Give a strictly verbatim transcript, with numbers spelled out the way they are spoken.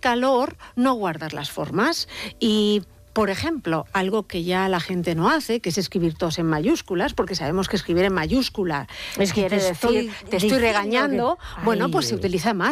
calor, no guardar las formas. Y por ejemplo, algo que ya la gente no hace, que es escribir todos en mayúsculas, porque sabemos que escribir en mayúscula es que quiere te decir, estoy te estoy regañando, que... bueno, pues se utiliza más.